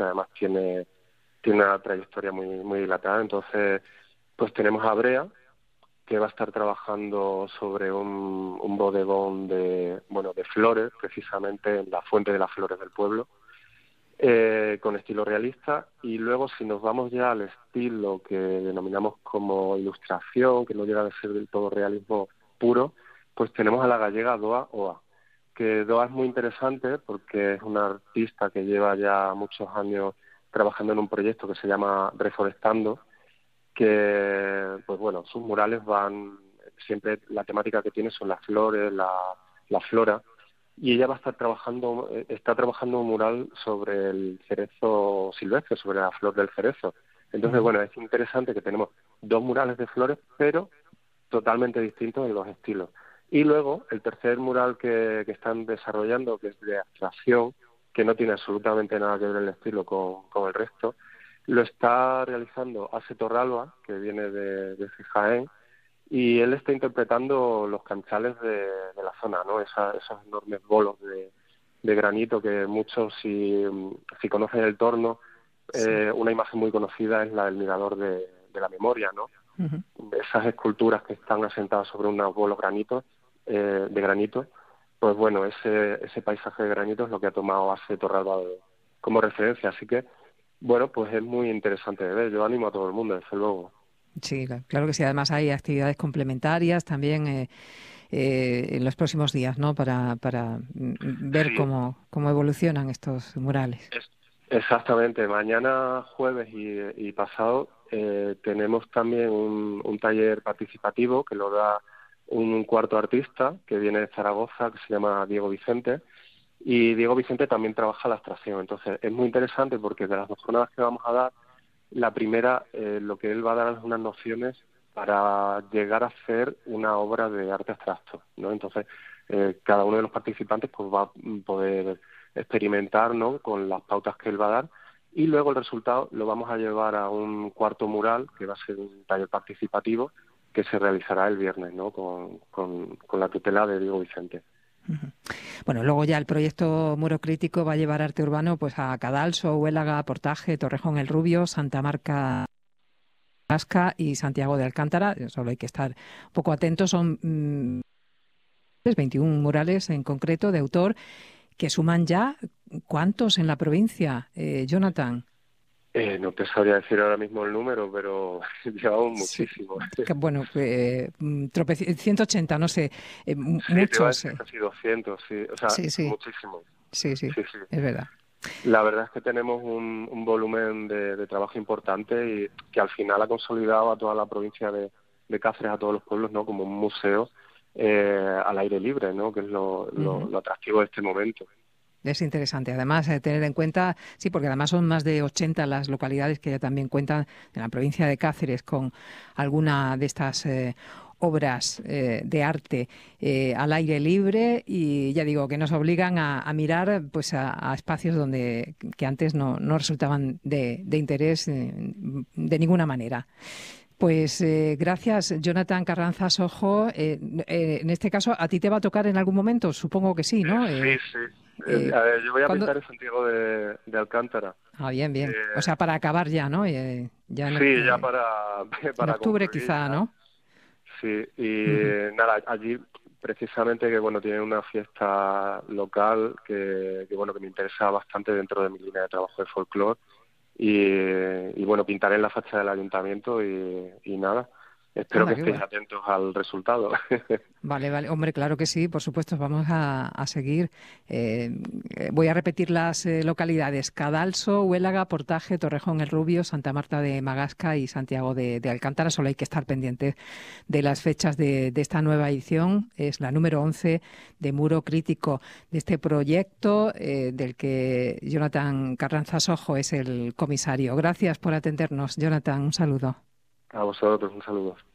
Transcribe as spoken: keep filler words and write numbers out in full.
además tiene, tiene una trayectoria muy, muy dilatada. Entonces, pues tenemos a Brea, que va a estar trabajando sobre un, un bodegón de, bueno, de flores, precisamente en la Fuente de las Flores del pueblo, eh, con estilo realista. Y luego, si nos vamos ya al estilo que denominamos como ilustración, que no llega a ser del todo realismo puro, pues tenemos a la gallega Doa Oa, que Doa es muy interesante porque es una artista que lleva ya muchos años trabajando en un proyecto que se llama Reforestando, que, pues bueno, sus murales van, siempre la temática que tiene son las flores, la, la flora, y ella va a estar trabajando, está trabajando un mural sobre el cerezo silvestre, sobre la flor del cerezo. Entonces, bueno, es interesante que tenemos dos murales de flores, pero totalmente distintos en los estilos. Y luego, el tercer mural que, que están desarrollando, que es de abstracción, que no tiene absolutamente nada que ver el estilo con, con el resto, lo está realizando Ase Torralba, que viene de, de Jaén, y él está interpretando los canchales de, de la zona, ¿no? Esa, esos enormes bolos de, de granito que muchos, si, si conocen el Torno, Sí. eh, una imagen muy conocida es la del Mirador de, de la Memoria, ¿no? Uh-huh. Esas esculturas que están asentadas sobre unos bolos granitos, eh, de granito, pues bueno, ese, ese paisaje de granito es lo que ha tomado Ase Torralba de, como referencia, así que bueno, pues es muy interesante de ver. Yo animo a todo el mundo, desde luego. Sí, claro que sí. Además hay actividades complementarias también eh, eh, en los próximos días, ¿no? Para, para ver Sí, cómo, cómo evolucionan estos murales. es, exactamente. Mañana jueves y, y pasado eh, tenemos también un, un taller participativo que lo da un cuarto artista que viene de Zaragoza, que se llama Diego Vicente. Y Diego Vicente también trabaja la abstracción. Entonces es muy interesante porque de las dos jornadas que vamos a dar, la primera, eh, lo que él va a dar es unas nociones para llegar a hacer una obra de arte abstracto, ¿no? Entonces, eh, cada uno de los participantes pues va a poder experimentar, ¿no?, con las pautas que él va a dar, y luego el resultado lo vamos a llevar a un cuarto mural, que va a ser un taller participativo, que se realizará el viernes, ¿no?, con, con, con la tutela de Diego Vicente. Uh-huh. Bueno, luego ya el proyecto Muro Crítico va a llevar arte urbano pues a Cadalso, Huélaga, Portaje, Torrejón el Rubio, Santa Marta Magasca y Santiago de Alcántara. Solo hay que estar un poco atentos. Son mmm, veintiún murales en concreto de autor que suman ya, ¿cuántos en la provincia, eh, Jonathan? Eh, no te sabría decir ahora mismo el número, pero llevamos Sí, muchísimos. que, bueno, eh, tropeci- ciento ochenta, no sé, eh, Sí, te iba a muchos. decir Eh. casi doscientos, sí, o sea, Sí, sí, muchísimos. sí, sí, Sí, sí. es verdad. La verdad es que tenemos un, un volumen de, de trabajo importante y que al final ha consolidado a toda la provincia de, de Cáceres, a todos los pueblos, ¿no?, como un museo eh, al aire libre, ¿no?, que es lo, lo, Uh-huh. lo atractivo de este momento. Es interesante. Además, eh, tener en cuenta, sí, porque además son más de ochenta las localidades que ya también cuentan en la provincia de Cáceres con alguna de estas eh, obras eh, de arte eh, al aire libre, y ya digo que nos obligan a, a mirar pues a, a espacios donde que antes no, no resultaban de, de interés eh, de ninguna manera. Pues eh, gracias, Jonathan Carranza Sojo. Eh, eh, en este caso, ¿a ti te va a tocar en algún momento? Supongo que sí, Eh, ¿no? sí, Eh, sí. Eh, eh, a ver, yo voy a ¿cuándo? pintar en Santiago de, de Alcántara. Ah, bien, bien. O Eh, sea, para acabar ya, ¿no? Eh, ya en, sí, ya eh, para, en para octubre concluir quizá, ya. ¿no? Sí, y Uh-huh. nada, allí precisamente que bueno, tienen una fiesta local que, que bueno, que me interesa bastante dentro de mi línea de trabajo de folclore y, y bueno, pintaré en la fachada del ayuntamiento y, y nada, espero Anda, que qué estéis guay. atentos al resultado. Vale, vale. Hombre, claro que sí, por supuesto, vamos a, a seguir. Eh, eh, voy a repetir las eh, localidades: Cadalso, Huélaga, Portaje, Torrejón el Rubio, Santa Marta de Magasca y Santiago de, de Alcántara. Solo hay que estar pendientes de las fechas de, de esta nueva edición. Es la número once de Muro Crítico, de este proyecto eh, del que Jonathan Carranza Sojo es el comisario. Gracias por atendernos, Jonathan. Un saludo. A vosotros, un saludo.